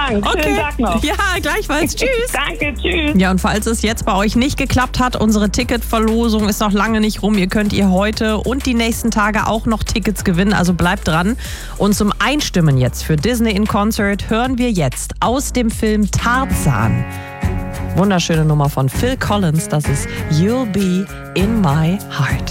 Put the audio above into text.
Dank. Okay. Schönen Tag noch. Ja, gleichfalls. Tschüss. Danke, tschüss. Ja, und falls es jetzt bei euch nicht geklappt hat, unsere Ticketverlosung ist noch lange nicht rum. Ihr könnt heute und die nächsten Tage auch noch Tickets gewinnen, also bleibt dran. Und zum Einstimmen jetzt für Disney in Concert hören wir jetzt aus dem Film Tarzan. Wunderschöne Nummer von Phil Collins, das ist You'll Be in My Heart.